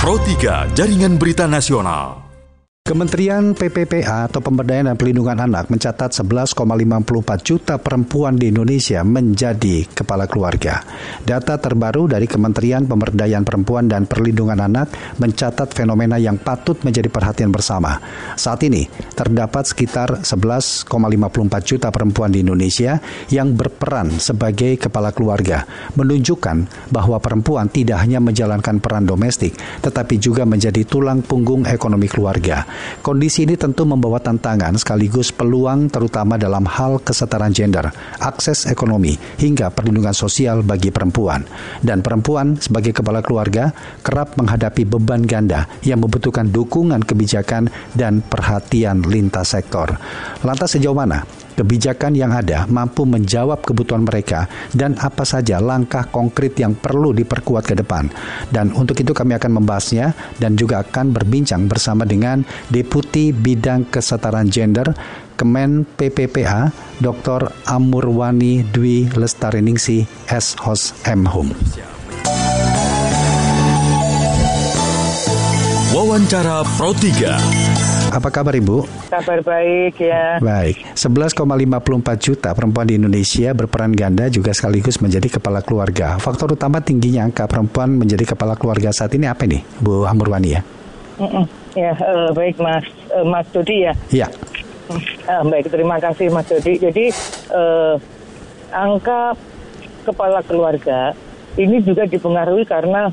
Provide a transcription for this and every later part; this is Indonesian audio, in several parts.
Pro 3 Jaringan Berita Nasional. Kementerian PPPA atau Pemberdayaan dan Pelindungan Anak mencatat 11,54 juta perempuan di Indonesia menjadi kepala keluarga. Data terbaru dari Kementerian Pemberdayaan Perempuan dan Perlindungan Anak mencatat fenomena yang patut menjadi perhatian bersama. Saat ini, terdapat sekitar 11,54 juta perempuan di Indonesia yang berperan sebagai kepala keluarga, menunjukkan bahwa perempuan tidak hanya menjalankan peran domestik, tetapi juga menjadi tulang punggung ekonomi keluarga. Kondisi ini tentu membawa tantangan sekaligus peluang terutama dalam hal kesetaraan gender, akses ekonomi, hingga perlindungan sosial bagi perempuan. Dan perempuan sebagai kepala keluarga kerap menghadapi beban ganda yang membutuhkan dukungan kebijakan dan perhatian lintas sektor. Lantas sejauh mana kebijakan yang ada mampu menjawab kebutuhan mereka dan apa saja langkah konkret yang perlu diperkuat ke depan. Dan untuk itu kami akan membahasnya dan juga akan berbincang bersama dengan Deputi Bidang Kesetaraan Gender Kemen PPPA Dr. Amurwani Dwi Lestariningsi S.Hos M.Hum. Wawancara Pro 3. Apa kabar Ibu? Kabar baik ya. Baik, 11,54 juta perempuan di Indonesia berperan ganda juga sekaligus menjadi kepala keluarga. Faktor utama tingginya angka perempuan menjadi kepala keluarga saat ini apa nih, Bu Amurwani ya? Baik Mas Dodi ya. Iya. Baik, terima kasih Mas Dodi. Jadi angka kepala keluarga ini juga dipengaruhi karena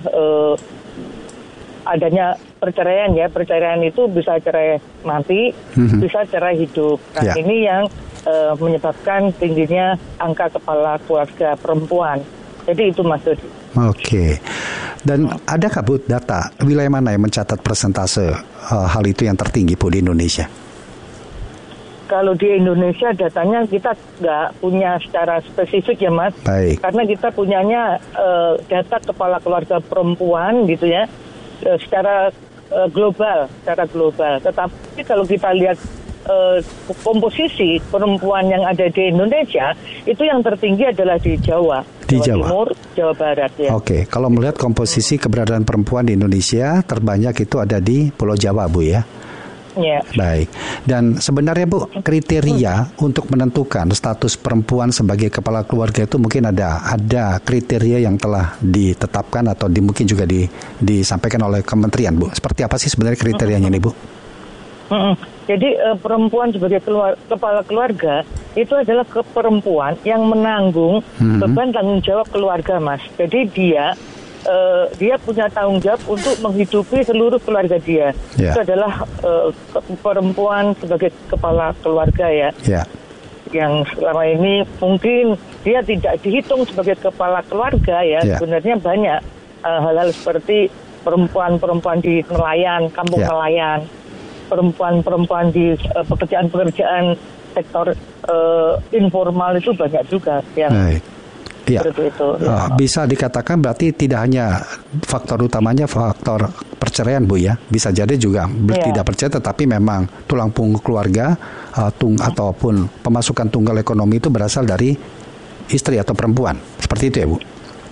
adanya perceraian ya. Perceraian itu bisa cerai mati, bisa cerai hidup. Nah, ini yang menyebabkan tingginya angka kepala keluarga perempuan. Jadi itu Mas Dodi. Oke. Dan adakah Bu data wilayah mana yang mencatat persentase hal itu yang tertinggi Bu di Indonesia? Kalau di Indonesia datanya kita nggak punya secara spesifik ya Mas. Baik. Karena kita punyanya data kepala keluarga perempuan gitu ya. Secara global. Tetapi kalau kita lihat komposisi perempuan yang ada di Indonesia, itu yang tertinggi adalah di Jawa. Di Jawa Jawa Timur, Jawa Barat ya. Oke, kalau melihat komposisi keberadaan perempuan di Indonesia, terbanyak itu ada di Pulau Jawa, Bu ya. Ya. Baik. Dan sebenarnya Bu, kriteria untuk menentukan status perempuan sebagai kepala keluarga itu mungkin ada kriteria yang telah ditetapkan atau mungkin juga disampaikan oleh kementerian, Bu. Seperti apa sih sebenarnya kriterianya nih, Bu? Jadi perempuan sebagai kepala keluarga itu adalah perempuan yang menanggung beban tanggung jawab keluarga, Mas. Jadi dia punya tanggung jawab untuk menghidupi seluruh keluarga dia. Yeah. Itu adalah perempuan sebagai kepala keluarga ya. Yeah. Yang selama ini mungkin dia tidak dihitung sebagai kepala keluarga ya. Yeah. Sebenarnya banyak hal-hal seperti perempuan-perempuan di nelayan, kampung nelayan, perempuan-perempuan di pekerjaan-pekerjaan sektor informal itu banyak juga yang ya. Itu. Bisa dikatakan berarti tidak hanya faktor utamanya faktor perceraian Bu ya, bisa jadi juga tidak percaya tetapi memang tulang punggung keluarga ataupun pemasukan tunggal ekonomi itu berasal dari istri atau perempuan, seperti itu ya Bu?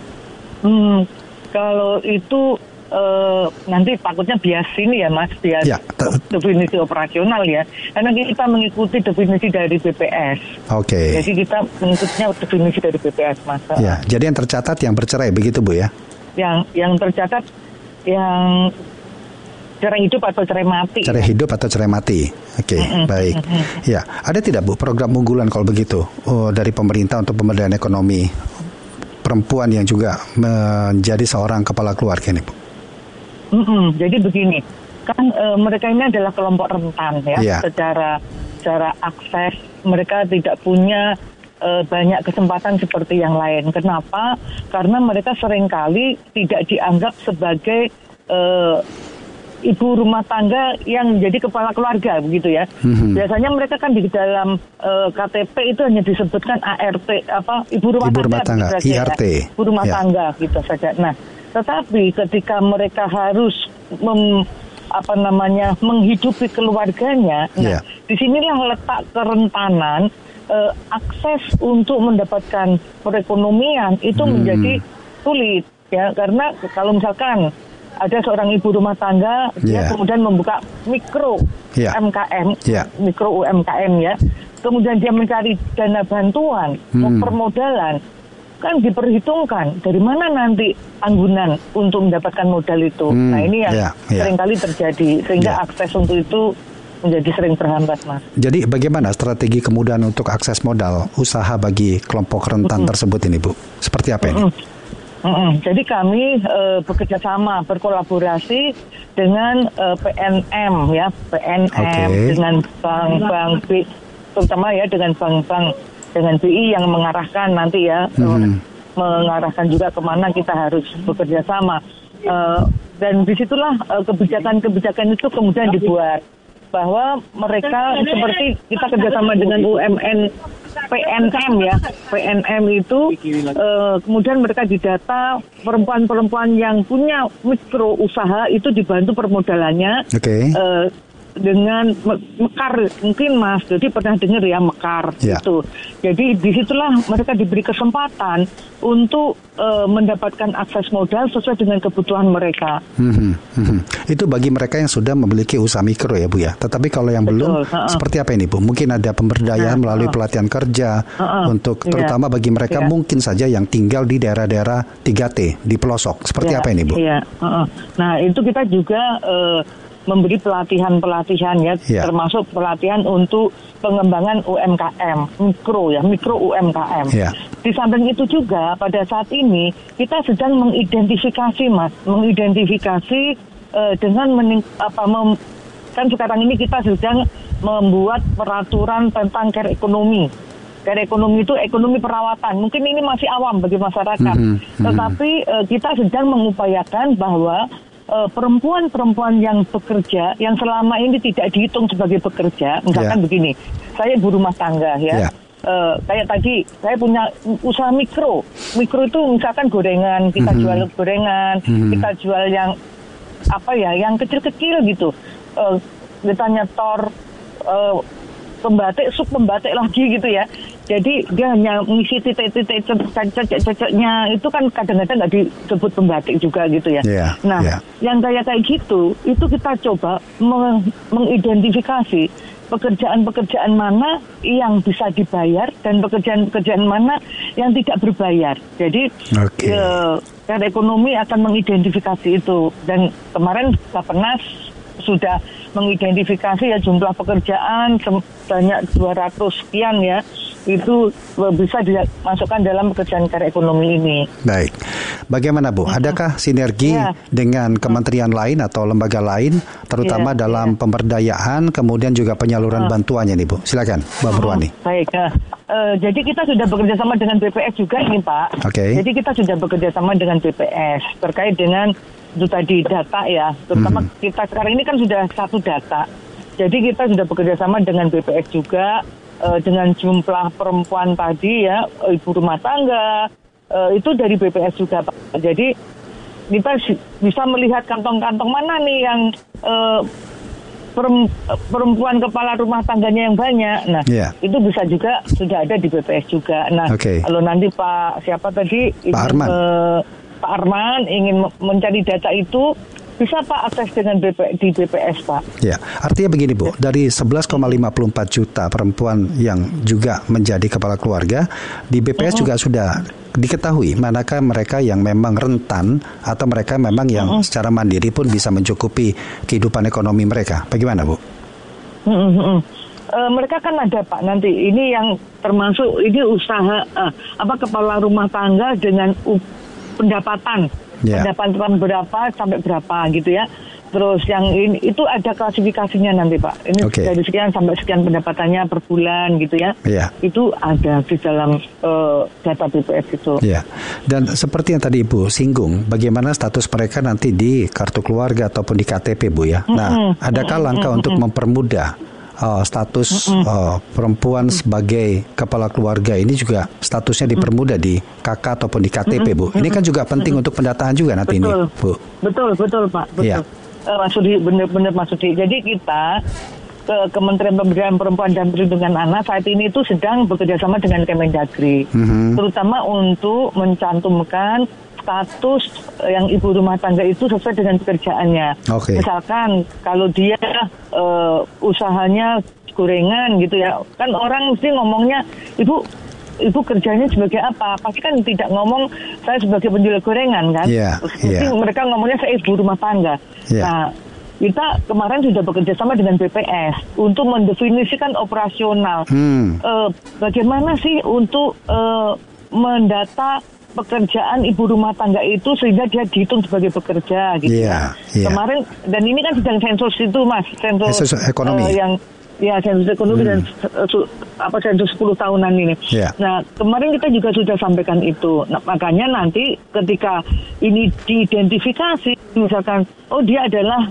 Kalau itu nanti takutnya bias ini ya Mas, bias definisi operasional ya, karena kita mengikuti definisi dari BPS. Oke. Jadi kita mengikutinya definisi dari BPS Mas. Ya, jadi yang tercatat yang bercerai begitu Bu ya? Yang tercatat yang cerai hidup atau cerai mati. Cerai hidup atau cerai mati. Oke, baik. Ya, ada tidak Bu program unggulan kalau begitu dari pemerintah untuk pemberdayaan ekonomi perempuan yang juga menjadi seorang kepala keluarga ini Bu? Jadi begini, kan mereka ini adalah kelompok rentan ya, secara akses mereka tidak punya banyak kesempatan seperti yang lain. Kenapa? Karena mereka seringkali tidak dianggap sebagai ibu rumah tangga yang menjadi kepala keluarga begitu ya. Biasanya mereka kan di dalam KTP itu hanya disebutkan ART ibu rumah tangga IRT ya? Ibu rumah tangga gitu saja. Nah, tetapi ketika mereka harus menghidupi keluarganya, disinilah letak kerentanan akses untuk mendapatkan perekonomian itu menjadi sulit ya, karena kalau misalkan ada seorang ibu rumah tangga, dia kemudian membuka mikro UMKM, mikro UMKM ya. Kemudian dia mencari dana bantuan, permodalan, kan diperhitungkan dari mana nanti anggunan untuk mendapatkan modal itu. Nah ini yang seringkali terjadi, sehingga akses untuk itu menjadi sering terhambat, Mas. Jadi bagaimana strategi kemudahan untuk akses modal usaha bagi kelompok rentan tersebut ini, Bu? Seperti apa ini? Jadi kami bekerja sama, berkolaborasi dengan PNM ya, dengan bank-bank terutama ya dengan bank-bank, dengan BI yang mengarahkan nanti ya, mengarahkan juga kemana kita harus bekerja sama. Dan disitulah kebijakan-kebijakan itu kemudian dibuat, bahwa mereka seperti kita kerjasama dengan UMN PNM ya, PNM itu kemudian mereka didata perempuan-perempuan yang punya mikro usaha itu dibantu permodalannya dengan Mekar, mungkin Mas, jadi pernah dengar ya Mekar itu. Jadi disitulah mereka diberi kesempatan untuk mendapatkan akses modal sesuai dengan kebutuhan mereka. Itu bagi mereka yang sudah memiliki usaha mikro ya Bu ya. Tetapi kalau yang belum, seperti apa ini Bu? Mungkin ada pemberdayaan melalui pelatihan kerja untuk terutama bagi mereka mungkin saja yang tinggal di daerah-daerah 3T di pelosok. Seperti apa ini Bu? Nah itu kita juga memberi pelatihan ya, termasuk pelatihan untuk pengembangan UMKM, mikro UMKM. Di samping itu juga pada saat ini kita sedang mengidentifikasi dengan kan sekarang ini kita sedang membuat peraturan tentang care ekonomi. Care ekonomi itu ekonomi perawatan. Mungkin ini masih awam bagi masyarakat, tetapi kita sedang mengupayakan bahwa perempuan-perempuan yang bekerja, yang selama ini tidak dihitung sebagai pekerja, misalkan begini, saya ibu rumah tangga ya, kayak tadi saya punya usaha mikro itu misalkan gorengan, kita jual gorengan, kita jual yang yang kecil-kecil gitu, kita nyetor sup pembatik lagi gitu ya. Jadi dia hanya mengisi titik-titik ceceknya itu kan kadang-kadang nggak disebut pembatik juga gitu ya. Yang kayak gitu itu kita coba mengidentifikasi pekerjaan-pekerjaan mana yang bisa dibayar dan pekerjaan-pekerjaan mana yang tidak berbayar. Jadi Care ekonomi akan mengidentifikasi itu, dan kemarin Bappenas sudah mengidentifikasi ya jumlah pekerjaan sebanyak 200 sekian ya, itu bisa dimasukkan dalam pekerjaan care ekonomi ini. Baik, bagaimana Bu? Adakah sinergi dengan kementerian lain atau lembaga lain, terutama dalam pemberdayaan, kemudian juga penyaluran bantuannya nih Bu? Silakan, Mbak Purwani. Baik, jadi kita sudah bekerja sama dengan BPS juga ini Pak. Jadi kita sudah bekerja sama dengan BPS terkait dengan itu tadi data ya, terutama kita sekarang ini kan sudah satu data. Jadi kita sudah bekerja sama dengan BPS juga, dengan jumlah perempuan tadi ya, ibu rumah tangga, itu dari BPS juga Pak. Jadi kita bisa melihat kantong-kantong mana nih yang perempuan kepala rumah tangganya yang banyak. Nah, itu bisa juga sudah ada di BPS juga. Nah, kalau nanti Pak siapa tadi? Pak Arman ingin mencari data itu, bisa Pak akses dengan di BPS Pak. Ya, artinya begini Bu, dari 11,54 juta perempuan yang juga menjadi kepala keluarga, di BPS juga sudah diketahui manakah mereka yang memang rentan atau mereka memang yang secara mandiri pun bisa mencukupi kehidupan ekonomi mereka. Bagaimana Bu? Mereka kan ada Pak nanti, ini yang termasuk ini usaha kepala rumah tangga dengan pendapatan berapa sampai berapa gitu ya. Terus yang ini itu ada klasifikasinya nanti Pak. Ini dari sekian sampai sekian pendapatannya per bulan gitu ya. Itu ada di dalam data BPS itu. Dan seperti yang tadi Ibu singgung, bagaimana status mereka nanti di kartu keluarga ataupun di KTP Bu ya. Nah, adakah langkah untuk mempermudah status perempuan sebagai kepala keluarga ini juga statusnya dipermudah di KK ataupun di KTP Bu. Ini kan juga penting untuk pendataan juga nanti ini Bu. Betul Pak. Betul. Mas Sudi, benar Mas Sudi. Jadi kita Kementerian Pemberdayaan Perempuan dan Perlindungan Anak saat ini itu sedang bekerjasama dengan Kemendagri, terutama untuk mencantumkan status yang ibu rumah tangga itu sesuai dengan pekerjaannya. Misalkan kalau dia usahanya gorengan gitu ya, kan orang mesti ngomongnya ibu kerjanya sebagai apa? Pasti kan tidak ngomong saya sebagai penjual gorengan kan. Mesti mereka ngomongnya saya ibu rumah tangga. Nah, kita kemarin sudah bekerja sama dengan BPS untuk mendefinisikan operasional. Bagaimana sih untuk mendata pekerjaan ibu rumah tangga itu sehingga dia dihitung sebagai pekerja gitu. Kemarin, dan ini kan sedang sensus itu Mas, sensus ekonomi. Sensus ekonomi dan sensus 10 tahunan ini. Nah, kemarin kita juga sudah sampaikan itu. Nah, makanya nanti ketika ini diidentifikasi, misalkan, dia adalah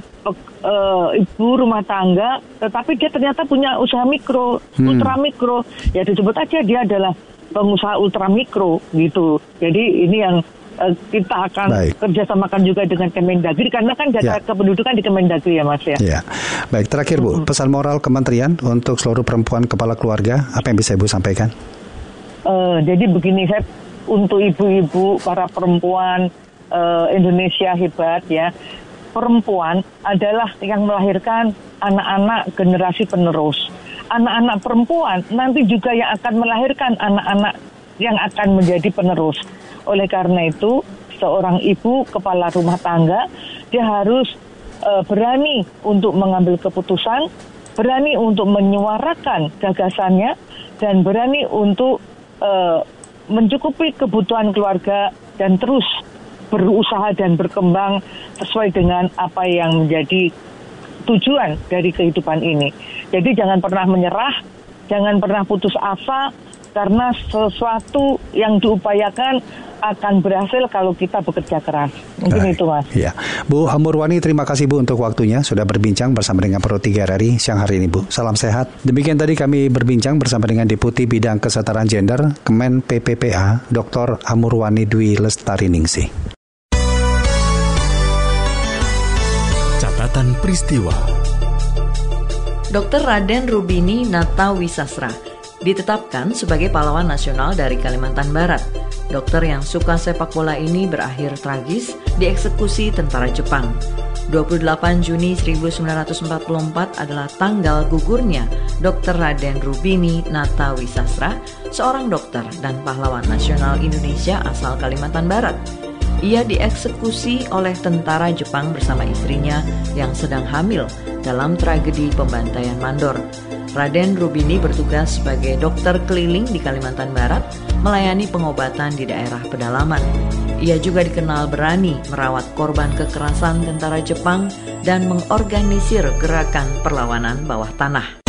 ibu rumah tangga, tetapi dia ternyata punya usaha mikro, ultra mikro, ya disebut aja dia adalah pengusaha ultra mikro gitu. Jadi ini yang kita akan kerjasamakan juga dengan Kemendagri, karena kan data kependudukan di Kemendagri ya Mas ya. Baik, terakhir Bu, pesan moral Kementerian untuk seluruh perempuan kepala keluarga, apa yang bisa Ibu sampaikan? Jadi begini, saya untuk ibu-ibu, para perempuan Indonesia hebat ya. Perempuan adalah yang melahirkan anak-anak generasi penerus. Anak-anak perempuan nanti juga yang akan melahirkan anak-anak yang akan menjadi penerus. Oleh karena itu, seorang ibu kepala rumah tangga, dia harus berani untuk mengambil keputusan, berani untuk menyuarakan gagasannya, dan berani untuk mencukupi kebutuhan keluarga dan terus berusaha dan berkembang sesuai dengan apa yang menjadi tujuan dari kehidupan ini. Jadi jangan pernah menyerah, jangan pernah putus asa, karena sesuatu yang diupayakan akan berhasil kalau kita bekerja keras. Mungkin itu Mas. Bu Amurwani, terima kasih Bu untuk waktunya sudah berbincang bersama dengan Pro 3 RRI siang hari ini Bu. Salam sehat. Demikian tadi kami berbincang bersama dengan Deputi Bidang Kesetaraan Gender Kemen PPPA Dr. Amurwani Dwi Lestariningsih. Catatan peristiwa. Dr. Raden Rubini Natawisasra ditetapkan sebagai pahlawan nasional dari Kalimantan Barat. Dokter yang suka sepak bola ini berakhir tragis dieksekusi tentara Jepang. 28 Juni 1944 adalah tanggal gugurnya Dr. Raden Rubini Natawisasra, seorang dokter dan pahlawan nasional Indonesia asal Kalimantan Barat. Ia dieksekusi oleh tentara Jepang bersama istrinya yang sedang hamil dalam tragedi pembantaian Mandor. Raden Rubini bertugas sebagai dokter keliling di Kalimantan Barat, melayani pengobatan di daerah pedalaman. Ia juga dikenal berani merawat korban kekerasan tentara Jepang dan mengorganisir gerakan perlawanan bawah tanah.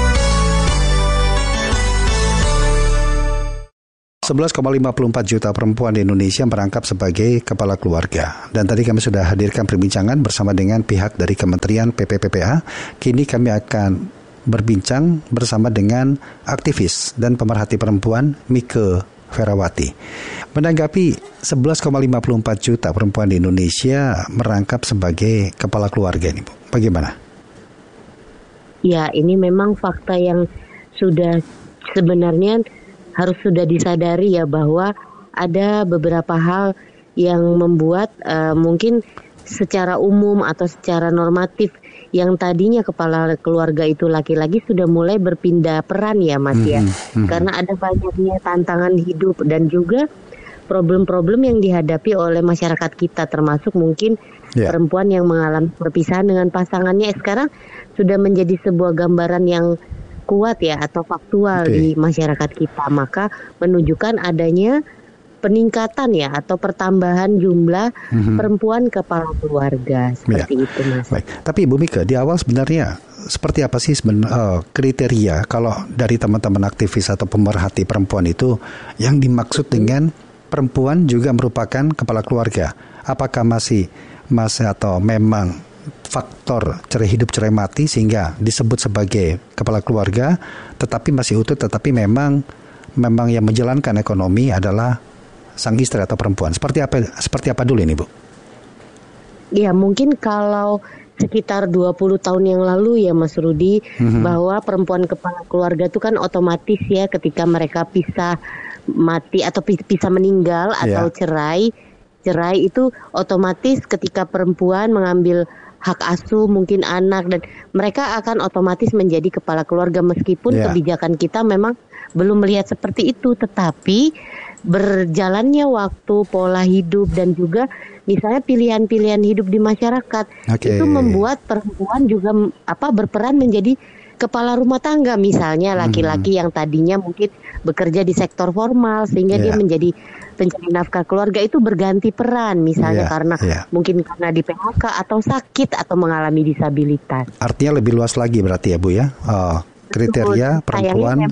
11,54 juta perempuan di Indonesia merangkap sebagai kepala keluarga. Dan tadi kami sudah hadirkan perbincangan bersama dengan pihak dari Kementerian PPPA. Kini kami akan berbincang bersama dengan aktivis dan pemerhati perempuan Mike Ferawati. Menanggapi 11,54 juta perempuan di Indonesia merangkap sebagai kepala keluarga ini, Bu, bagaimana? Ya, ini memang fakta yang sudah sebenarnya harus sudah disadari ya, bahwa ada beberapa hal yang membuat mungkin secara umum atau secara normatif yang tadinya kepala keluarga itu laki-laki sudah mulai berpindah peran ya Mas ya. Karena ada banyaknya tantangan hidup dan juga problem-problem yang dihadapi oleh masyarakat kita, termasuk mungkin perempuan yang mengalami perpisahan dengan pasangannya sekarang sudah menjadi sebuah gambaran yang kuat ya atau faktual di masyarakat kita, maka menunjukkan adanya peningkatan ya atau pertambahan jumlah perempuan kepala keluarga seperti itu Mas. Baik. Tapi Ibu Mika, di awal sebenarnya seperti apa sih kriteria kalau dari teman-teman aktivis atau pemerhati perempuan itu yang dimaksud dengan perempuan juga merupakan kepala keluarga? Apakah masih atau memang faktor cerai hidup cerai mati sehingga disebut sebagai kepala keluarga, tetapi masih utuh, tetapi memang yang menjalankan ekonomi adalah sang istri atau perempuan. Seperti apa dulu ini, Bu? Ya, mungkin kalau sekitar 20 tahun yang lalu ya Mas Rudi, bahwa perempuan kepala keluarga itu kan otomatis ya ketika mereka pisah mati atau pisah meninggal atau cerai, cerai itu otomatis ketika perempuan mengambil hak asuh mungkin anak, dan mereka akan otomatis menjadi kepala keluarga meskipun kebijakan kita memang belum melihat seperti itu. Tetapi berjalannya waktu, pola hidup, dan juga misalnya pilihan-pilihan hidup di masyarakat itu membuat perempuan juga berperan menjadi kepala rumah tangga. Misalnya laki-laki yang tadinya mungkin bekerja di sektor formal sehingga dia menjadi pencari nafkah keluarga, itu berganti peran misalnya karena mungkin karena di PHK atau sakit atau mengalami disabilitas. Artinya lebih luas lagi berarti ya Bu ya, kriteria perempuan.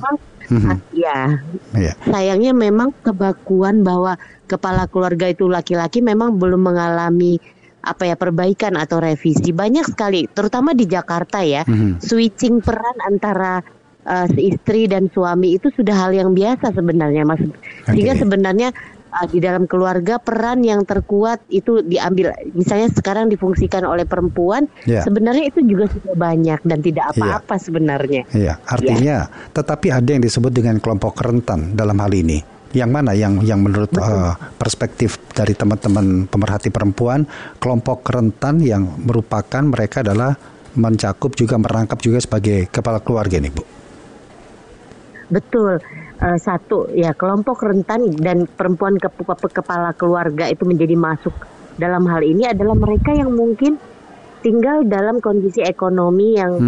Sayangnya memang kebakuan bahwa kepala keluarga itu laki-laki memang belum mengalami perbaikan atau revisi. Banyak sekali, terutama di Jakarta ya, switching peran antara istri dan suami itu sudah hal yang biasa sebenarnya, Mas. Sehingga sebenarnya di dalam keluarga peran yang terkuat itu diambil, misalnya sekarang difungsikan oleh perempuan, sebenarnya itu juga sudah banyak dan tidak apa-apa sebenarnya. Artinya tetapi ada yang disebut dengan kelompok rentan dalam hal ini. Yang mana yang menurut perspektif dari teman-teman pemerhati perempuan, kelompok rentan yang merupakan mereka adalah mencakup juga merangkap juga sebagai kepala keluarga nih Bu? Betul. Satu ya, kelompok rentan dan perempuan kepala keluarga itu menjadi masuk dalam hal ini adalah mereka yang mungkin tinggal dalam kondisi ekonomi yang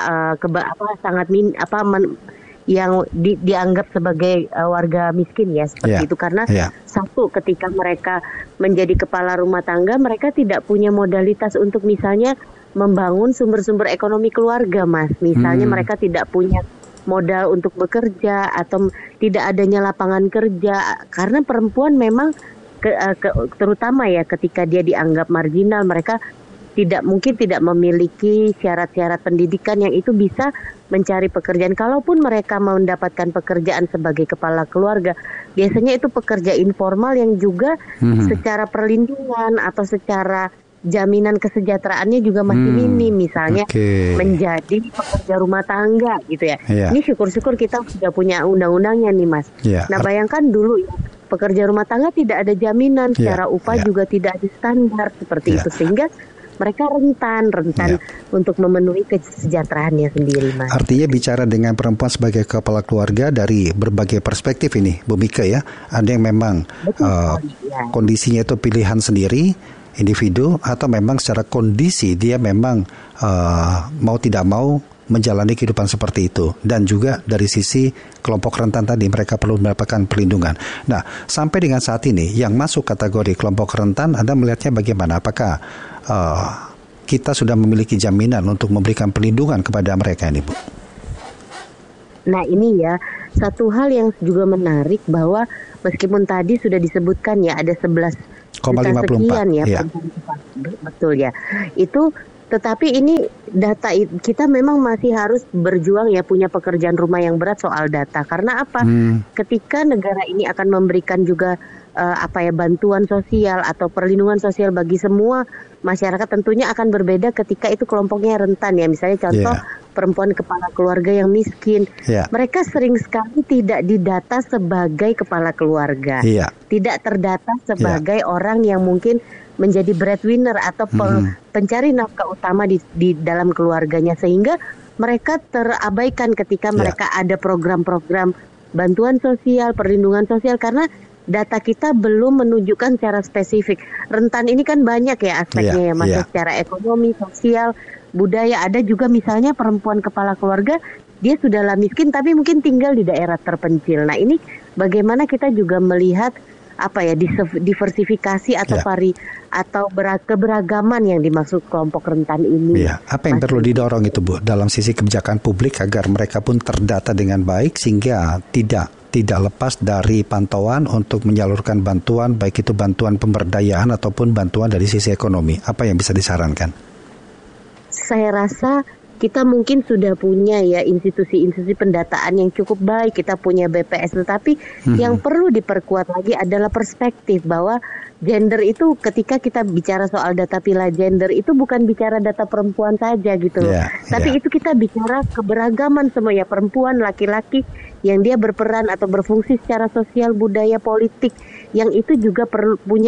yang dianggap sebagai warga miskin ya, seperti itu. Karena satu, ketika mereka menjadi kepala rumah tangga, mereka tidak punya modalitas untuk misalnya membangun sumber-sumber ekonomi keluarga, Mas. Misalnya mereka tidak punya modal untuk bekerja atau tidak adanya lapangan kerja, karena perempuan memang terutama ya ketika dia dianggap marginal, mereka tidak memiliki syarat-syarat pendidikan yang itu bisa mencari pekerjaan. Kalaupun mereka mendapatkan pekerjaan sebagai kepala keluarga, biasanya itu pekerja informal yang juga secara perlindungan atau secara jaminan kesejahteraannya juga masih minim, misalnya menjadi pekerja rumah tangga gitu ya. Ini syukur-syukur kita sudah punya undang-undangnya nih, Mas. Nah, bayangkan dulu ya, pekerja rumah tangga tidak ada jaminan, secara upah juga tidak ada standar seperti itu, sehingga mereka rentan untuk memenuhi kesejahteraannya sendiri, Mas. Artinya bicara dengan perempuan sebagai kepala keluarga dari berbagai perspektif ini, Bu Mika ya. Ada yang memang kondisinya itu pilihan sendiri, individu, atau memang secara kondisi dia memang mau tidak mau menjalani kehidupan seperti itu. Dan juga dari sisi kelompok rentan tadi, mereka perlu mendapatkan perlindungan. Nah, sampai dengan saat ini yang masuk kategori kelompok rentan, Anda melihatnya bagaimana? Apakah kita sudah memiliki jaminan untuk memberikan perlindungan kepada mereka ini, Bu? Nah, ini ya satu hal yang juga menarik, bahwa meskipun tadi sudah disebutkan ya ada 11,54 sekian ya, betul ya. Itu tetapi ini data kita memang masih harus berjuang ya, punya pekerjaan rumah yang berat soal data. Karena apa? Ketika negara ini akan memberikan juga bantuan sosial atau perlindungan sosial bagi semua masyarakat, tentunya akan berbeda ketika itu kelompoknya rentan ya. Misalnya contoh perempuan kepala keluarga yang miskin, mereka sering sekali tidak didata sebagai kepala keluarga, tidak terdata sebagai orang yang mungkin menjadi breadwinner atau pencari nafkah utama di dalam keluarganya, sehingga mereka terabaikan ketika mereka ada program-program bantuan sosial, perlindungan sosial, karena data kita belum menunjukkan secara spesifik. Rentan ini kan banyak ya aspeknya ya, Mas, secara ekonomi, sosial, budaya. Ada juga misalnya perempuan kepala keluarga, dia sudahlah miskin tapi mungkin tinggal di daerah terpencil. Nah, ini bagaimana kita juga melihat diversifikasi atau keberagaman yang dimaksud kelompok rentan ini. Apa yang perlu didorong itu, Bu, dalam sisi kebijakan publik agar mereka pun terdata dengan baik sehingga tidak lepas dari pantauan untuk menyalurkan bantuan, baik itu bantuan pemberdayaan ataupun bantuan dari sisi ekonomi. Apa yang bisa disarankan? Saya rasa kita mungkin sudah punya ya institusi-institusi pendataan yang cukup baik, kita punya BPS, tetapi yang perlu diperkuat lagi adalah perspektif bahwa gender itu, ketika kita bicara soal data pilah gender itu bukan bicara data perempuan saja gitu loh. Tapi itu kita bicara keberagaman semua ya, perempuan, laki-laki yang dia berperan atau berfungsi secara sosial, budaya, politik, yang itu juga perlu punya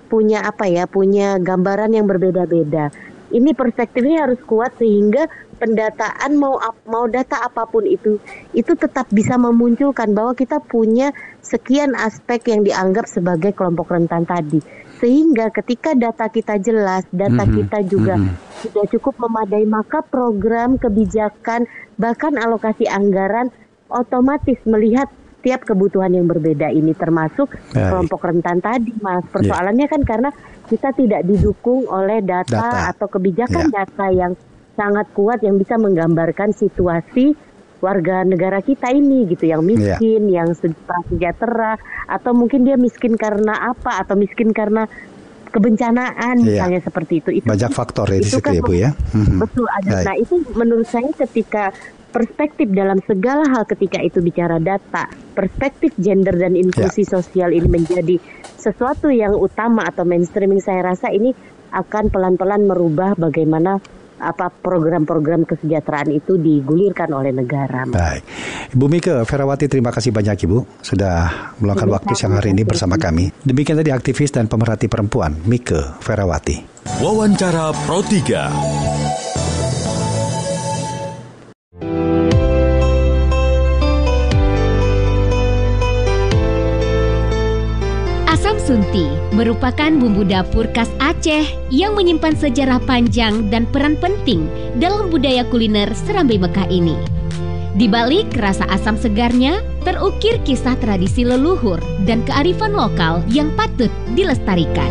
punya gambaran yang berbeda-beda. Ini perspektifnya harus kuat sehingga pendataan mau data apapun itu tetap bisa memunculkan bahwa kita punya sekian aspek yang dianggap sebagai kelompok rentan tadi. Sehingga ketika data kita jelas, data kita juga sudah cukup memadai, maka program, kebijakan, bahkan alokasi anggaran otomatis melihat tiap kebutuhan yang berbeda ini, termasuk kelompok rentan tadi, Mas. Persoalannya kan karena kita tidak didukung oleh data atau kebijakan data yang sangat kuat yang bisa menggambarkan situasi warga negara kita ini gitu, yang miskin, yang sejahtera, atau mungkin dia miskin karena apa, atau miskin karena kebencanaan misalnya seperti itu. Banyak faktor ya di situ ya Bu ya. Betul ada. Nah itu menurut saya ketika perspektif dalam segala hal, ketika itu bicara data, perspektif gender dan inklusi sosial ini menjadi sesuatu yang utama atau mainstreaming, saya rasa ini akan pelan-pelan merubah bagaimana program-program kesejahteraan itu digulirkan oleh negara. Baik, Ibu Mike Ferawati, terima kasih banyak Ibu sudah meluangkan waktu siang hari ini bersama kami. Demikian tadi aktivis dan pemerhati perempuan Mike Ferawati. Wawancara Pro 3. Asam sunti merupakan bumbu dapur khas Aceh yang menyimpan sejarah panjang dan peran penting dalam budaya kuliner Serambi Mekah ini. Di balik rasa asam segarnya, terukir kisah tradisi leluhur dan kearifan lokal yang patut dilestarikan.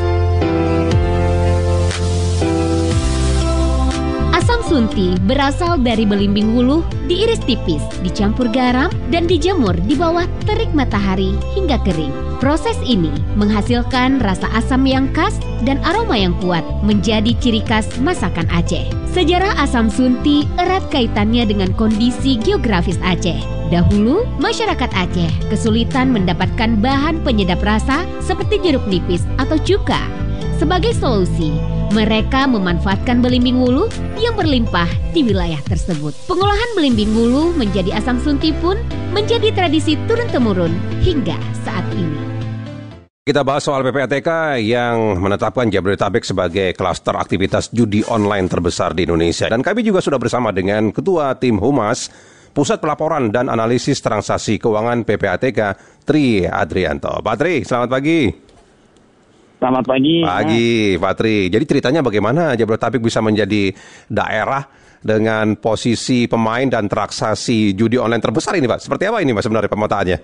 Asam sunti berasal dari belimbing wuluh, diiris tipis, dicampur garam, dan dijemur di bawah terik matahari hingga kering. Proses ini menghasilkan rasa asam yang khas dan aroma yang kuat, menjadi ciri khas masakan Aceh. Sejarah asam sunti erat kaitannya dengan kondisi geografis Aceh. Dahulu, masyarakat Aceh kesulitan mendapatkan bahan penyedap rasa seperti jeruk nipis atau cuka. Sebagai solusi, mereka memanfaatkan belimbing wuluh yang berlimpah di wilayah tersebut. Pengolahan belimbing wuluh menjadi asam sunti pun menjadi tradisi turun-temurun hingga saat ini. Kita bahas soal PPATK yang menetapkan Jabodetabek sebagai klaster aktivitas judi online terbesar di Indonesia. Dan kami juga sudah bersama dengan Ketua Tim Humas Pusat Pelaporan dan Analisis Transaksi Keuangan PPATK, Tri Adrianto. Pak Tri, selamat pagi. Selamat pagi. Pagi, Pak Tri. Jadi ceritanya bagaimana Jabodetabek bisa menjadi daerah dengan posisi pemain dan transaksi judi online terbesar ini, Pak? Seperti apa ini, Mas, sebenarnya pemetaannya?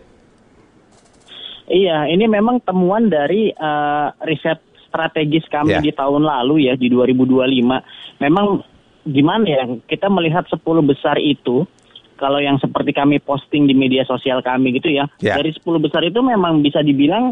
Iya, ini memang temuan dari riset strategis kami di tahun lalu ya, di 2025. Memang gimana ya, kita melihat 10 besar itu, kalau yang seperti kami posting di media sosial kami gitu ya, dari 10 besar itu memang bisa dibilang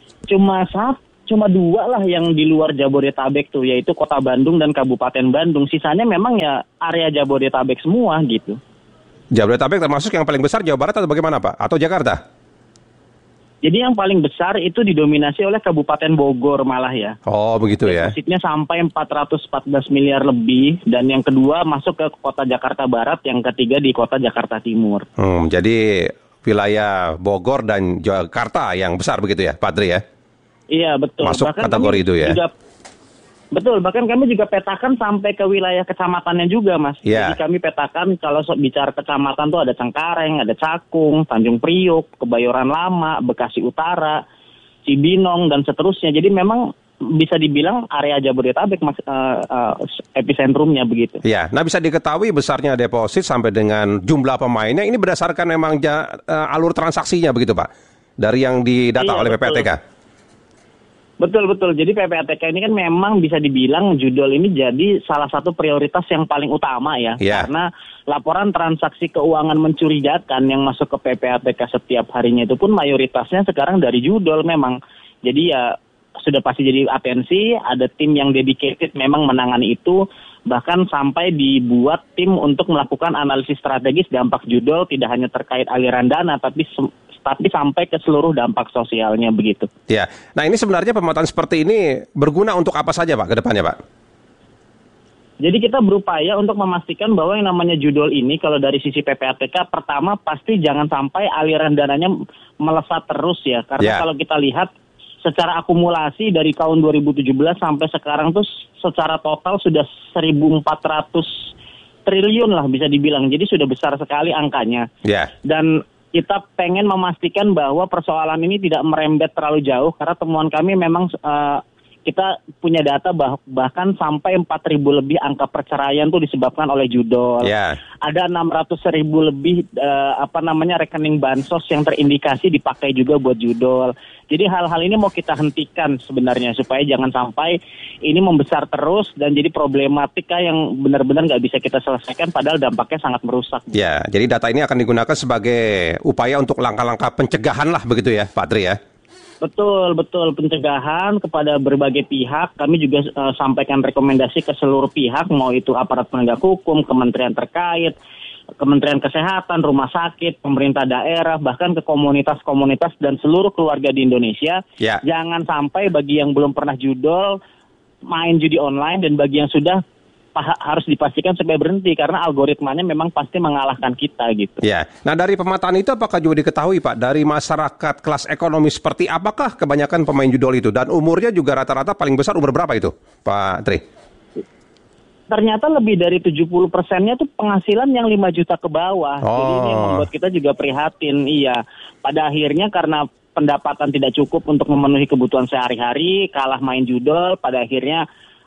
cuma 2 lah yang di luar Jabodetabek tuh, yaitu Kota Bandung dan Kabupaten Bandung. Sisanya memang ya area Jabodetabek semua gitu. Jabodetabek termasuk yang paling besar Jawa Barat atau bagaimana, Pak? Atau Jakarta? Jadi yang paling besar itu didominasi oleh Kabupaten Bogor malah ya. Oh begitu ya. Depositnya sampai 414 miliar lebih. Dan yang kedua masuk ke Kota Jakarta Barat, yang ketiga di Kota Jakarta Timur. Jadi wilayah Bogor dan Jakarta yang besar begitu ya, Pak Tri ya? Iya betul. Masuk bahkan kategori itu ya? Betul, bahkan kami juga petakan sampai ke wilayah kecamatannya juga, Mas. Jadi kami petakan kalau bicara kecamatan tuh ada Cengkareng, ada Cakung, Tanjung Priuk, Kebayoran Lama, Bekasi Utara, Cibinong, dan seterusnya. Jadi memang bisa dibilang area Jabodetabek epicentrumnya begitu. Iya, nah bisa diketahui besarnya deposit sampai dengan jumlah pemainnya, ini berdasarkan memang alur transaksinya begitu, Pak? Dari yang didata oleh PPATK? Betul. Jadi PPATK ini kan memang bisa dibilang judol ini jadi salah satu prioritas yang paling utama ya. Karena laporan transaksi keuangan mencurigakan yang masuk ke PPATK setiap harinya itu pun mayoritasnya sekarang dari judol memang. Jadi ya sudah pasti jadi atensi, ada tim yang dedicated memang menangani itu. Bahkan sampai dibuat tim untuk melakukan analisis strategis dampak judol, tidak hanya terkait aliran dana, tapi sampai ke seluruh dampak sosialnya begitu. Ya, nah ini sebenarnya pemetaan seperti ini berguna untuk apa saja Pak ke depannya Pak? Jadi kita berupaya untuk memastikan bahwa yang namanya judol ini kalau dari sisi PPATK pertama pasti jangan sampai aliran dananya melesat terus ya. Karena kalau kita lihat secara akumulasi dari tahun 2017 sampai sekarang tuh secara total sudah 1.400 triliun lah bisa dibilang. Jadi sudah besar sekali angkanya. Dan kita pengen memastikan bahwa persoalan ini tidak merembet terlalu jauh karena temuan kami memang kita punya data bahkan sampai 4.000 lebih angka perceraian tuh disebabkan oleh judol. Ada 600.000 lebih rekening bansos yang terindikasi dipakai juga buat judol. Jadi hal-hal ini mau kita hentikan sebenarnya supaya jangan sampai ini membesar terus dan jadi problematika yang benar-benar nggak bisa kita selesaikan padahal dampaknya sangat merusak. Ya, jadi data ini akan digunakan sebagai upaya untuk langkah-langkah pencegahan lah begitu ya, Pak Tri ya? Betul, pencegahan kepada berbagai pihak. Kami juga sampaikan rekomendasi ke seluruh pihak, mau itu aparat penegak hukum, kementerian terkait, Kementerian Kesehatan, rumah sakit, pemerintah daerah, bahkan ke komunitas-komunitas dan seluruh keluarga di Indonesia. Jangan sampai bagi yang belum pernah judol, main judi online, dan bagi yang sudah harus dipastikan supaya berhenti karena algoritmanya memang pasti mengalahkan kita gitu. Nah dari pemetaan itu apakah juga diketahui Pak dari masyarakat kelas ekonomi seperti apakah kebanyakan pemain judol itu dan umurnya juga rata-rata paling besar umur berapa itu Pak Tri? Ternyata lebih dari 70%-nya tuh penghasilan yang 5 juta ke bawah. Jadi ini yang membuat kita juga prihatin. Pada akhirnya karena pendapatan tidak cukup untuk memenuhi kebutuhan sehari-hari, kalah main judol, pada akhirnya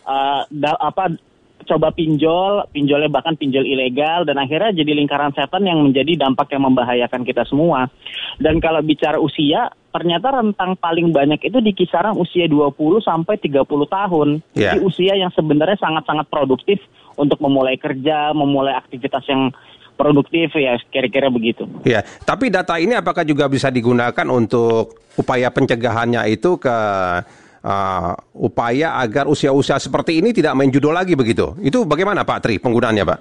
coba pinjolnya bahkan pinjol ilegal dan akhirnya jadi lingkaran setan yang menjadi dampak yang membahayakan kita semua. Dan kalau bicara usia, ternyata rentang paling banyak itu di kisaran usia 20 sampai 30 tahun. Jadi usia yang sebenarnya sangat-sangat produktif untuk memulai kerja, memulai aktivitas yang produktif ya, kira-kira begitu. Tapi data ini apakah juga bisa digunakan untuk upaya pencegahannya itu ke upaya agar usia-usia seperti ini tidak main judol lagi begitu. Itu bagaimana Pak Tri penggunaannya Pak?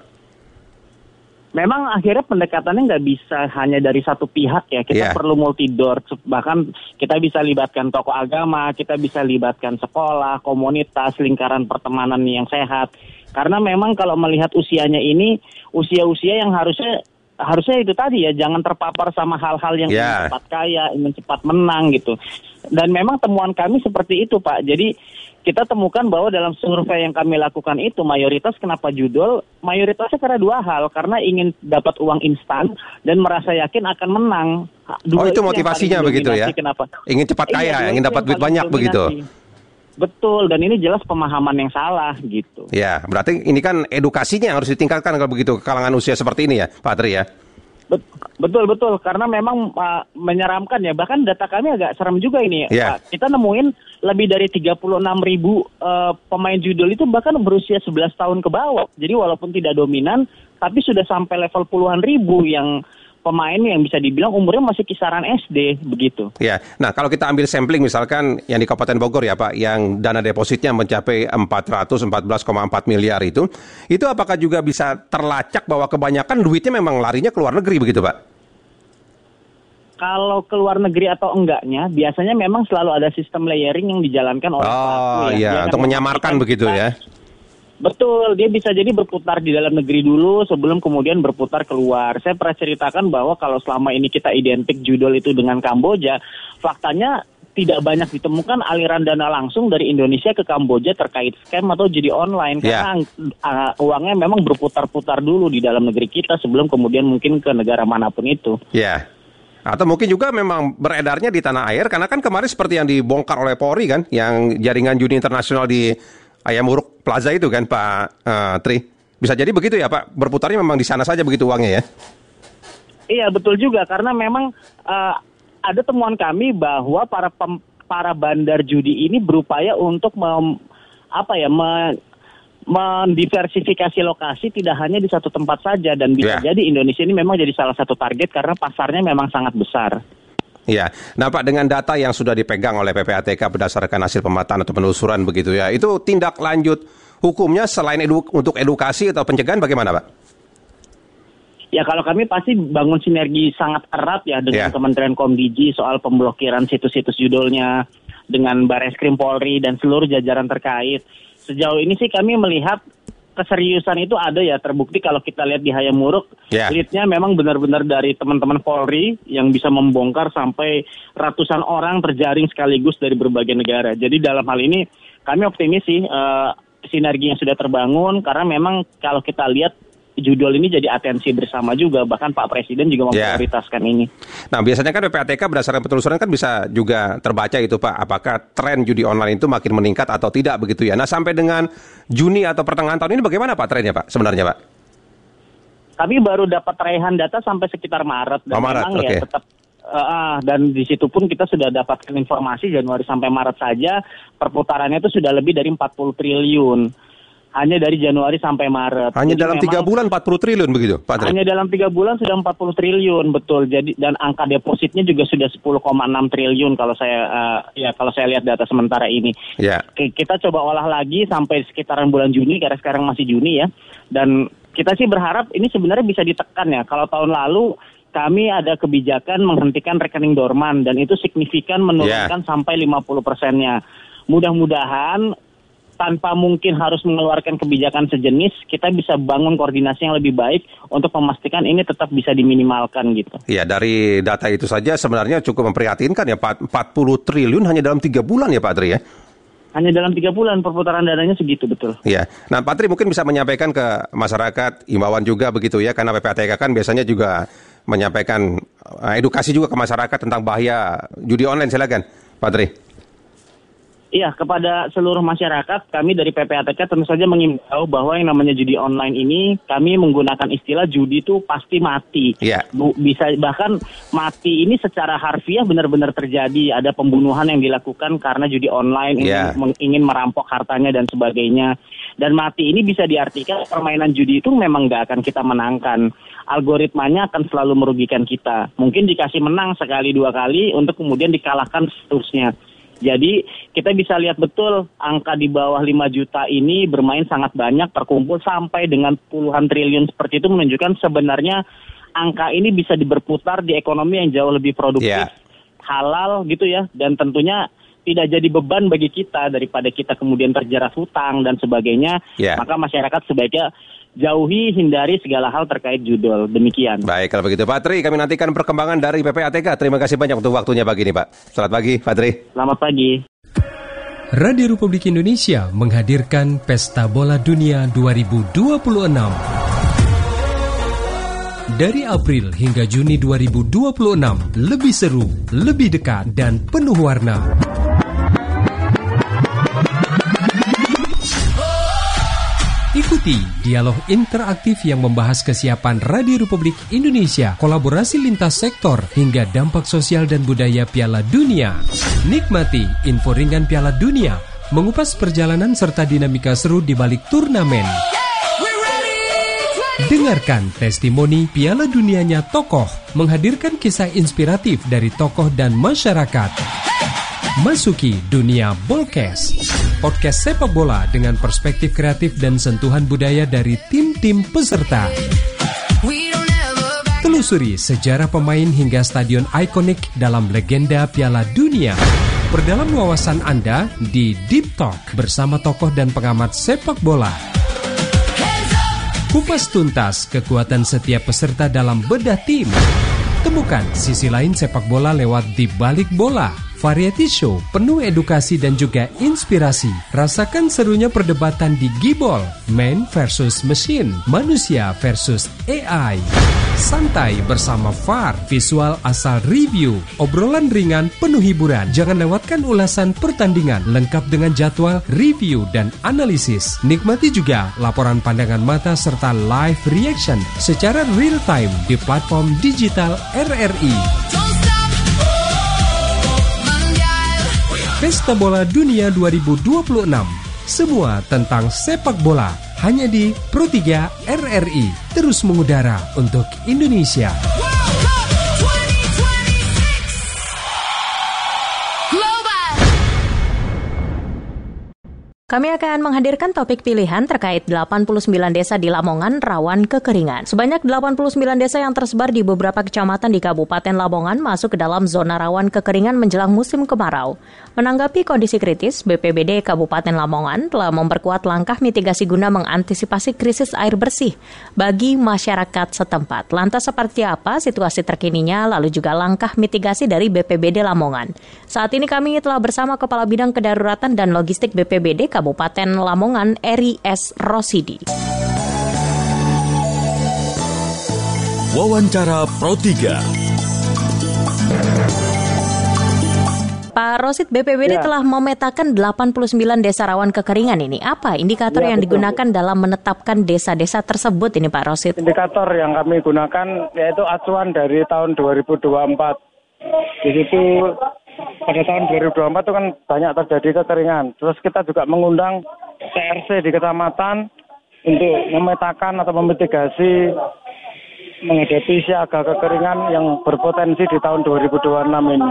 Memang akhirnya pendekatannya nggak bisa hanya dari satu pihak ya. Kita perlu multidor, bahkan kita bisa libatkan tokoh agama, kita bisa libatkan sekolah, komunitas, lingkaran pertemanan yang sehat. Karena memang kalau melihat usianya ini, usia-usia yang harusnya itu tadi ya, jangan terpapar sama hal-hal yang ingin cepat kaya, ingin cepat menang gitu. Dan memang temuan kami seperti itu Pak. Jadi kita temukan bahwa dalam survei yang kami lakukan itu mayoritas kenapa judol, mayoritasnya karena dua hal. Karena ingin dapat uang instan dan merasa yakin akan menang. Itu motivasinya begitu ya? Kenapa? Ingin cepat kaya, ingin dapat duit banyak begitu? Betul, dan ini jelas pemahaman yang salah gitu. Berarti ini kan edukasinya yang harus ditingkatkan kalau begitu ke kalangan usia seperti ini ya Pak Tri ya? Betul, karena memang menyeramkan ya, bahkan data kami agak serem juga ini ya. Kita nemuin lebih dari 36.000 pemain judol itu bahkan berusia 11 tahun ke bawah. Jadi walaupun tidak dominan, tapi sudah sampai level puluhan ribu yang pemain yang bisa dibilang umurnya masih kisaran SD begitu. Nah kalau kita ambil sampling misalkan yang di Kabupaten Bogor ya Pak, yang dana depositnya mencapai 414,4 miliar itu apakah juga bisa terlacak bahwa kebanyakan duitnya memang larinya ke luar negeri begitu Pak? Kalau ke luar negeri atau enggaknya, biasanya memang selalu ada sistem layering yang dijalankan oleh pelaku untuk menyamarkan begitu ya. Betul, dia bisa jadi berputar di dalam negeri dulu sebelum kemudian berputar keluar. Saya pernah ceritakan bahwa kalau selama ini kita identik judol itu dengan Kamboja, faktanya tidak banyak ditemukan aliran dana langsung dari Indonesia ke Kamboja terkait scam atau judi online. Karena uangnya memang berputar-putar dulu di dalam negeri kita sebelum kemudian mungkin ke negara manapun itu. Atau mungkin juga memang beredarnya di tanah air, karena kan kemarin seperti yang dibongkar oleh Polri kan, yang jaringan judi internasional di Ayam Uruk Plaza itu kan Pak Tri. Bisa jadi begitu ya Pak, berputarnya memang di sana saja begitu uangnya ya? Iya betul juga, karena memang ada temuan kami bahwa para bandar judi ini berupaya untuk mendiversifikasi lokasi tidak hanya di satu tempat saja. Dan bisa jadi Indonesia ini memang jadi salah satu target karena pasarnya memang sangat besar. Nah Pak, dengan data yang sudah dipegang oleh PPATK berdasarkan hasil pemataan atau penelusuran begitu ya, itu tindak lanjut hukumnya selain untuk edukasi atau pencegahan bagaimana Pak? Ya kalau kami pasti bangun sinergi sangat erat ya dengan Kementerian Komdiji soal pemblokiran situs-situs judolnya, dengan Barreskrim Polri dan seluruh jajaran terkait. Sejauh ini sih kami melihat keseriusan itu ada ya, terbukti kalau kita lihat di Hayamuruk, lead-nya memang benar-benar dari teman-teman Polri yang bisa membongkar sampai ratusan orang terjaring sekaligus dari berbagai negara. Jadi dalam hal ini kami optimis sih sinergi yang sudah terbangun, karena memang kalau kita lihat judul ini jadi atensi bersama juga, bahkan Pak Presiden juga memprioritaskan ini. Nah, biasanya kan PPATK berdasarkan penelusuran kan bisa juga terbaca itu Pak, apakah tren judi online itu makin meningkat atau tidak begitu ya. Nah, sampai dengan Juni atau pertengahan tahun ini bagaimana Pak trennya Pak sebenarnya Pak? Kami baru dapat raihan data sampai sekitar Maret, dan memang ya tetap dan di situ pun kita sudah dapatkan informasi Januari sampai Maret saja perputarannya itu sudah lebih dari 40 triliun. Hanya dari Januari sampai Maret. Hanya jadi dalam 3 bulan 40 triliun begitu, Pak Tri? Hanya dalam 3 bulan sudah 40 triliun, betul. Jadi dan angka depositnya juga sudah 10,6 triliun kalau saya lihat data sementara ini. Kita coba olah lagi sampai sekitaran bulan Juni, karena sekarang masih Juni ya. Dan kita sih berharap ini sebenarnya bisa ditekan ya. Kalau tahun lalu kami ada kebijakan menghentikan rekening dorman dan itu signifikan menurunkan sampai 50%-nya. Mudah-mudahan tanpa mungkin harus mengeluarkan kebijakan sejenis, kita bisa bangun koordinasi yang lebih baik untuk memastikan ini tetap bisa diminimalkan gitu. Ya, dari data itu saja sebenarnya cukup memprihatinkan ya, 40 triliun hanya dalam 3 bulan ya Pak Tri ya? Hanya dalam 3 bulan perputaran dananya segitu, betul. Ya, nah Pak Tri mungkin bisa menyampaikan ke masyarakat, imbauan juga begitu ya, karena PPATK kan biasanya juga menyampaikan edukasi juga ke masyarakat tentang bahaya judi online, silakan Pak Tri. Iya, kepada seluruh masyarakat, kami dari PPATK tentu saja mengimbau bahwa yang namanya judi online ini, kami menggunakan istilah judi itu pasti mati. Bisa bahkan mati ini secara harfiah benar-benar terjadi. Ada pembunuhan yang dilakukan karena judi online, ingin merampok hartanya dan sebagainya. Dan mati ini bisa diartikan permainan judi itu memang nggak akan kita menangkan. Algoritmanya akan selalu merugikan kita. Mungkin dikasih menang sekali 2 kali untuk kemudian dikalahkan seterusnya. Jadi kita bisa lihat betul angka di bawah 5 juta ini bermain sangat banyak, terkumpul sampai dengan puluhan triliun seperti itu, menunjukkan sebenarnya angka ini bisa berputar di ekonomi yang jauh lebih produktif, halal gitu ya, dan tentunya tidak jadi beban bagi kita daripada kita kemudian terjerat hutang dan sebagainya. Maka masyarakat sebaiknya jauhi, hindari segala hal terkait judul. Demikian. Baik, kalau begitu Pak Tri, kami nantikan perkembangan dari PPATK. Terima kasih banyak untuk waktunya pagi ini Pak. Selamat pagi Pak Tri. Selamat pagi. Radio Republik Indonesia menghadirkan Pesta Bola Dunia 2026. Dari April hingga Juni 2026, lebih seru, lebih dekat, dan penuh warna. Ikuti dialog interaktif yang membahas kesiapan Radio Republik Indonesia, kolaborasi lintas sektor, hingga dampak sosial dan budaya Piala Dunia. Nikmati info ringan Piala Dunia, mengupas perjalanan serta dinamika seru di balik turnamen. Dengarkan testimoni Piala Dunianya tokoh, menghadirkan kisah inspiratif dari tokoh dan masyarakat. Masuki dunia Bolkes, podcast sepak bola dengan perspektif kreatif dan sentuhan budaya dari tim-tim peserta. Telusuri sejarah pemain hingga stadion ikonik dalam legenda Piala Dunia. Perdalam wawasan Anda di Deep Talk bersama tokoh dan pengamat sepak bola. Kupas tuntas kekuatan setiap peserta dalam bedah tim. Temukan sisi lain sepak bola lewat Di Balik Bola. Variety show penuh edukasi dan juga inspirasi. Rasakan serunya perdebatan di Gibol, man versus machine, manusia versus AI. Santai bersama VAR, visual asal review, obrolan ringan penuh hiburan. Jangan lewatkan ulasan pertandingan lengkap dengan jadwal, review, dan analisis. Nikmati juga laporan pandangan mata serta live reaction secara real time di platform digital RRI. Pesta Bola Dunia 2026. Semua tentang sepak bola hanya di Pro 3 RRI. Terus mengudara untuk Indonesia. Kami akan menghadirkan topik pilihan terkait 89 desa di Lamongan rawan kekeringan. Sebanyak 89 desa yang tersebar di beberapa kecamatan di Kabupaten Lamongan masuk ke dalam zona rawan kekeringan menjelang musim kemarau. Menanggapi kondisi kritis, BPBD Kabupaten Lamongan telah memperkuat langkah mitigasi guna mengantisipasi krisis air bersih bagi masyarakat setempat. Lantas seperti apa situasi terkininya, lalu juga langkah mitigasi dari BPBD Lamongan. Saat ini kami telah bersama Kepala Bidang Kedaruratan dan Logistik BPBD Kabupaten Lamongan, Eri S. Rosidi. Wawancara Pro 3. Pak Rosid, BPBD telah memetakan 89 desa rawan kekeringan ini. Apa indikator yang digunakan dalam menetapkan desa-desa tersebut ini, Pak Rosid? Indikator yang kami gunakan yaitu acuan dari tahun 2024. Di situ pada tahun 2024 itu kan banyak terjadi kekeringan. Terus kita juga mengundang TRC di kecamatan untuk memetakan atau memitigasi menghadapi siaga kekeringan yang berpotensi di tahun 2026 ini.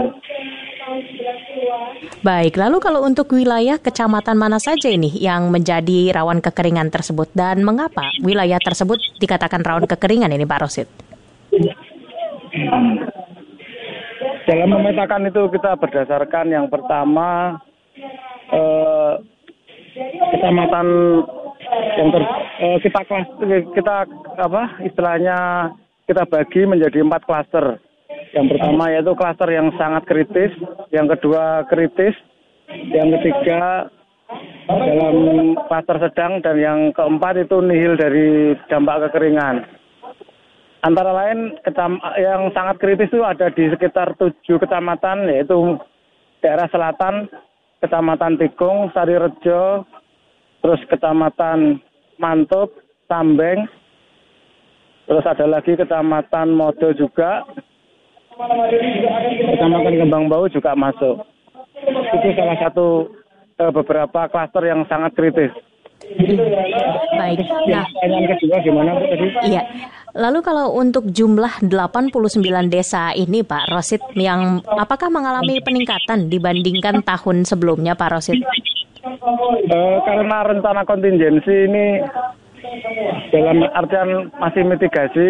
Baik, lalu kalau untuk wilayah kecamatan mana saja ini yang menjadi rawan kekeringan tersebut dan mengapa wilayah tersebut dikatakan rawan kekeringan ini, Pak Rosid? Dalam memetakan itu kita berdasarkan yang pertama kecamatan yang kita bagi menjadi 4 klaster. Yang pertama yaitu klaster yang sangat kritis, yang kedua kritis, yang ketiga dalam klaster sedang, dan yang keempat itu nihil dari dampak kekeringan. Antara lain yang sangat kritis itu ada di sekitar 7 kecamatan, yaitu daerah selatan, Kecamatan Tikung, Sarirejo, terus Kecamatan Mantup, Sambeng, terus ada lagi Kecamatan Modo juga, Kecamatan Kembang Bau juga masuk. Itu salah satu beberapa klaster yang sangat kritis. Baik. Nah, pertanyaan kedua gimana Bu tadi? Iya. Lalu kalau untuk jumlah 89 desa ini Pak Rosid, yang apakah mengalami peningkatan dibandingkan tahun sebelumnya Pak Rosid? Karena rencana kontingensi ini dalam artian masih mitigasi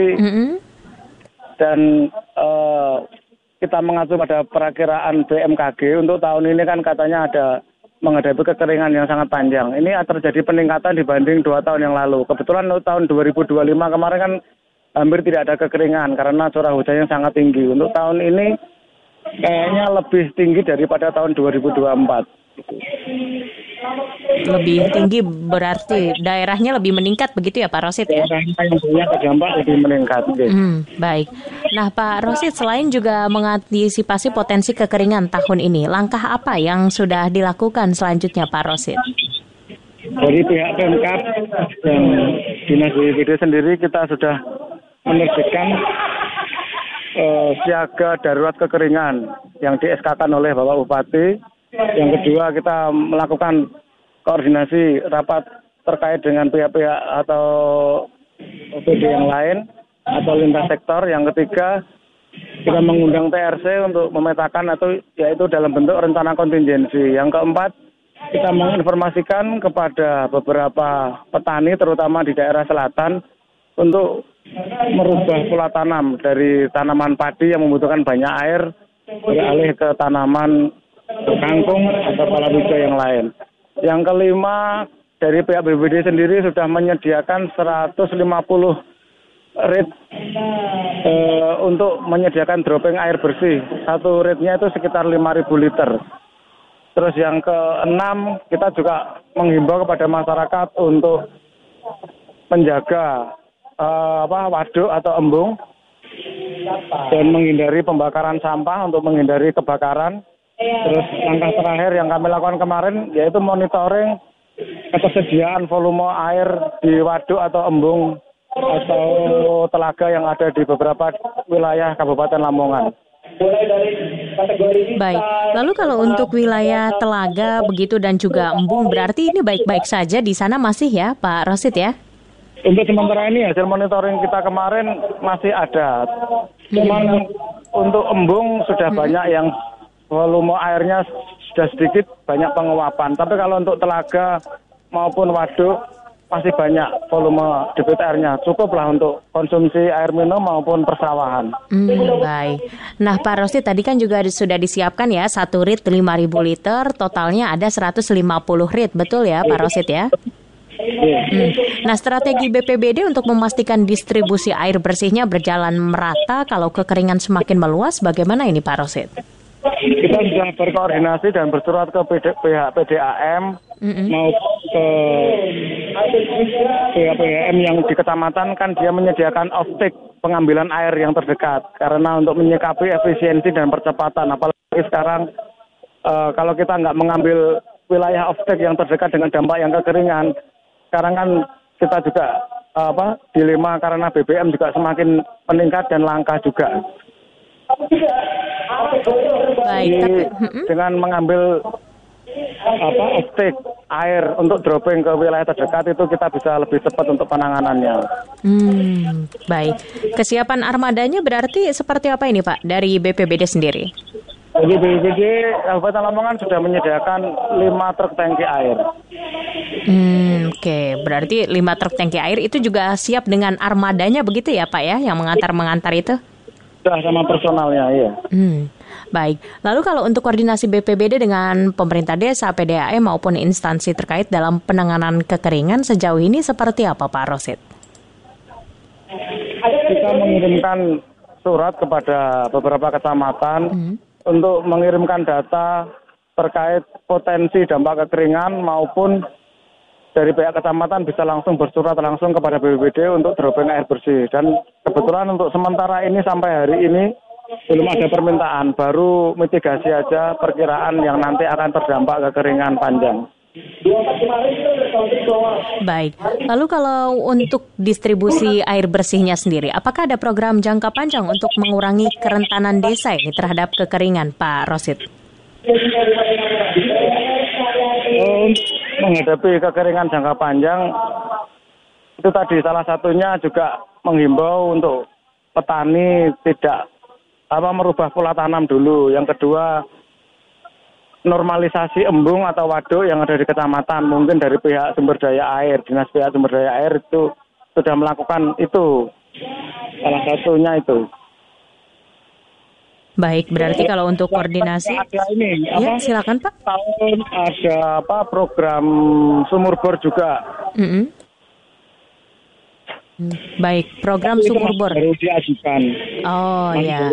dan kita mengacu pada perakiraan BMKG untuk tahun ini kan katanya ada menghadapi kekeringan yang sangat panjang. Ini terjadi peningkatan dibanding 2 tahun yang lalu. Kebetulan untuk tahun 2025 kemarin kan hampir tidak ada kekeringan karena curah hujan yang sangat tinggi. Untuk tahun ini kayaknya lebih tinggi daripada tahun 2024. Lebih tinggi berarti daerahnya lebih meningkat begitu ya Pak Rosid ya? Daerahnya yang punya terdampak lebih meningkat. Baik. Nah Pak Rosid, selain juga mengantisipasi potensi kekeringan tahun ini, langkah apa yang sudah dilakukan selanjutnya Pak Rosid? Dari pihak Pemkab dan Dinas BPBD sendiri kita sudah menerbitkan siaga darurat kekeringan yang di-SK-kan oleh Bapak Bupati. Yang kedua, kita melakukan koordinasi rapat terkait dengan pihak-pihak atau OPD yang lain atau lintas sektor. Yang ketiga, kita mengundang TRC untuk memetakan atau yaitu dalam bentuk rencana kontingensi. Yang keempat, kita menginformasikan kepada beberapa petani terutama di daerah selatan untuk merubah pola tanam dari tanaman padi yang membutuhkan banyak air beralih ke tanaman kangkung atau palawija yang lain. Yang kelima, dari pihak BPBD sendiri sudah menyediakan 150 rit untuk menyediakan dropping air bersih. Satu ritnya itu sekitar 5.000 liter. Terus yang keenam, kita juga menghimbau kepada masyarakat untuk menjaga waduk atau embung dan menghindari pembakaran sampah untuk menghindari kebakaran. Terus langkah terakhir yang kami lakukan kemarin yaitu monitoring ketersediaan volume air di waduk atau embung atau telaga yang ada di beberapa wilayah Kabupaten Lamongan. Baik, lalu kalau untuk wilayah telaga begitu dan juga embung berarti ini baik-baik saja di sana masih ya Pak Rosid ya? Untuk sementara ini hasil monitoring kita kemarin masih ada. Cuman untuk embung sudah banyak yang volume airnya sudah sedikit banyak penguapan. Tapi kalau untuk telaga maupun waduk masih banyak volume debit airnya. Cukuplah untuk konsumsi air minum maupun persawahan. Baik. Nah Pak Rosid, tadi kan juga sudah disiapkan ya 1 RIT 5.000 liter, totalnya ada 150 RIT. Betul ya Pak Rosid ya? Nah, strategi BPBD untuk memastikan distribusi air bersihnya berjalan merata kalau kekeringan semakin meluas, bagaimana ini Pak Rosid? Kita sudah berkoordinasi dan bersurat ke pihak PDAM maupun ke pihak PDAM yang di kecamatan, kan dia menyediakan off-take pengambilan air yang terdekat karena untuk menyikapi efisiensi dan percepatan. Apalagi sekarang kalau kita nggak mengambil wilayah off-take yang terdekat dengan dampak yang kekeringan, sekarang kan kita juga dilema karena BBM juga semakin meningkat dan langka juga. Baik, dengan mengambil off-take air untuk dropping ke wilayah terdekat itu kita bisa lebih cepat untuk penanganannya. Baik, kesiapan armadanya berarti seperti apa ini Pak dari BPBD sendiri? Jadi BPBD Kabupaten Lamongan sudah menyediakan 5 truk tangki air. Oke, berarti 5 truk tangki air itu juga siap dengan armadanya begitu ya Pak ya, yang mengantar itu? Sudah sama personalnya, iya. Baik, lalu kalau untuk koordinasi BPBD dengan pemerintah desa, PDAM maupun instansi terkait dalam penanganan kekeringan sejauh ini seperti apa Pak Rosid? Kita mengirimkan surat kepada beberapa kecamatan untuk mengirimkan data terkait potensi dampak kekeringan maupun dari pihak kecamatan bisa langsung bersurat langsung kepada BPBD untuk dropping air bersih. Dan kebetulan untuk sementara ini sampai hari ini belum ada permintaan, baru mitigasi aja perkiraan yang nanti akan terdampak kekeringan panjang. Baik, lalu kalau untuk distribusi air bersihnya sendiri, apakah ada program jangka panjang untuk mengurangi kerentanan desa ini terhadap kekeringan Pak Rosid? Menghadapi kekeringan jangka panjang itu tadi salah satunya juga menghimbau untuk petani tidak merubah pola tanam dulu. Yang kedua, normalisasi embung atau waduk yang ada di kecamatan, mungkin dari pihak sumber daya air, dinas pihak sumber daya air itu sudah melakukan itu, salah satunya itu. Baik, berarti kalau untuk koordinasi, ya silakan Pak. Tahun ada program sumur bor juga. Baik, program sumur bor. Baru diajukan. Oh ya.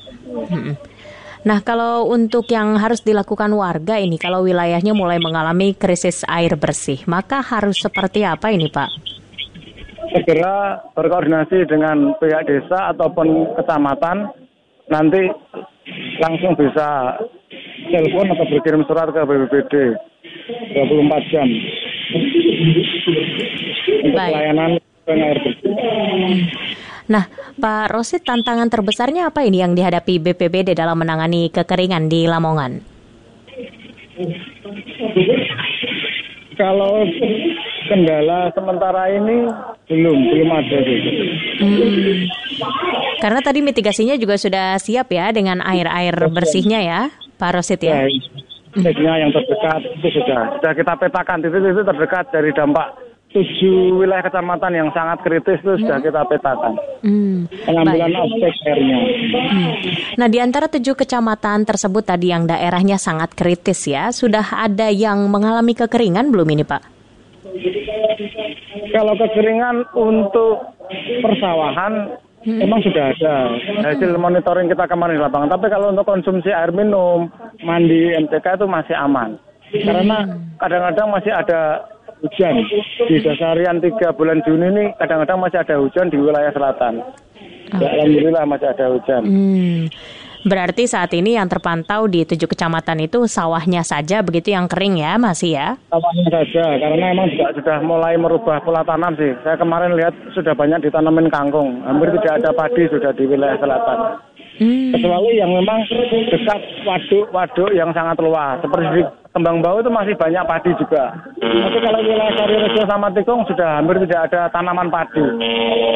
Nah, kalau untuk yang harus dilakukan warga ini, kalau wilayahnya mulai mengalami krisis air bersih, maka harus seperti apa ini Pak? Segera berkoordinasi dengan pihak desa ataupun kecamatan. Nanti langsung bisa telepon atau berkirim surat ke BPBD 24 jam untuk pelayanan air bersih. Nah, Pak Rosid, tantangan terbesarnya apa ini yang dihadapi BPBD dalam menangani kekeringan di Lamongan? Kalau kendala sementara ini belum ada gitu. Karena tadi mitigasinya juga sudah siap ya dengan air bersihnya ya, Pak Rosid ya. Titiknya yang terdekat itu sudah kita petakan titik-titik terdekat dari dampak 7 wilayah kecamatan yang sangat kritis itu sudah kita petakan. Pengambilan off-take airnya. Nah, di antara 7 kecamatan tersebut tadi yang daerahnya sangat kritis ya, sudah ada yang mengalami kekeringan belum ini Pak? Kalau kekeringan untuk persawahan memang sudah ada hasil monitoring kita kemarin di lapangan. Tapi kalau untuk konsumsi air minum, mandi, MTK itu masih aman. Karena kadang-kadang masih ada hujan. Di dasarian 3 bulan Juni ini kadang-kadang masih ada hujan di wilayah selatan. Alhamdulillah masih ada hujan. Berarti saat ini yang terpantau di 7 kecamatan itu sawahnya saja begitu yang kering ya, masih ya? Sawahnya saja, karena memang sudah mulai merubah pola tanam sih. Saya kemarin lihat sudah banyak ditanamin kangkung, hampir tidak ada padi sudah di wilayah selatan. Kecuali yang memang dekat waduk yang sangat luas, seperti di Kembang Bau itu masih banyak padi juga. Tapi kalau wilayah Sarirejo sama Tikung sudah hampir tidak ada tanaman padi.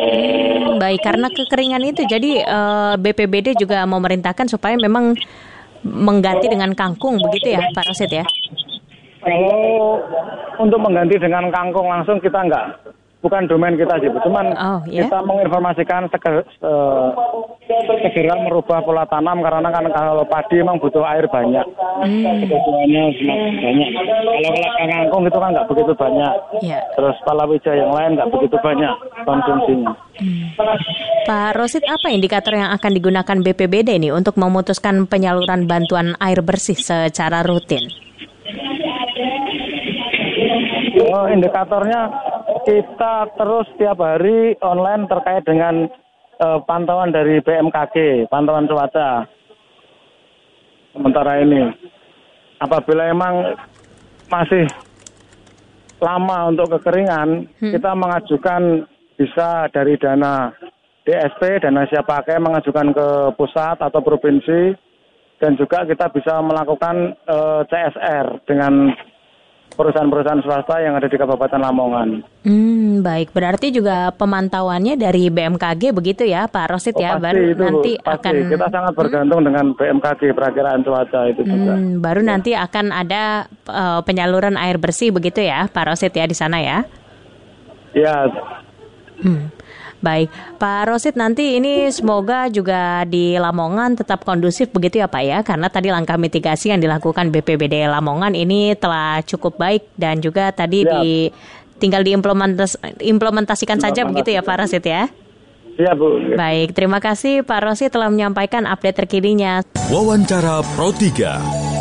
Baik, karena kekeringan itu, jadi BPBD juga memerintahkan supaya memang mengganti dengan kangkung begitu ya Pak Rosid ya? Kalau untuk mengganti dengan kangkung langsung kita bukan domain kita sih, cuman kita menginformasikan segera merubah pola tanam karena kan kalau padi memang butuh air banyak, kebutuhannya semakin banyak. Kalau kangkung itu kan nggak begitu banyak, terus palawija yang lain nggak begitu banyak konsumsinya. Pak Rosid, apa indikator yang akan digunakan BPBD nih untuk memutuskan penyaluran bantuan air bersih secara rutin? Indikatornya kita terus tiap hari online terkait dengan pantauan dari BMKG, pantauan cuaca. Sementara ini, apabila emang masih lama untuk kekeringan, kita mengajukan bisa dari dana DSP, dana siap pakai, mengajukan ke pusat atau provinsi, dan juga kita bisa melakukan CSR dengan perusahaan-perusahaan swasta yang ada di Kabupaten Lamongan. Baik, berarti juga pemantauannya dari BMKG begitu ya Pak Rosid ya? Baru itu, nanti akan kita sangat bergantung dengan BMKG, perakiraan cuaca itu juga. Baru nanti akan ada penyaluran air bersih begitu ya Pak Rosid ya di sana ya? Ya. Baik, Pak Rosid, nanti ini semoga juga di Lamongan tetap kondusif begitu ya Pak ya, karena tadi langkah mitigasi yang dilakukan BPBD Lamongan ini telah cukup baik dan juga tadi tinggal diimplementasikan saja begitu ya Pak Rosid ya? Iya Bu. Baik, terima kasih Pak Rosid telah menyampaikan update terkininya. Wawancara Pro 3.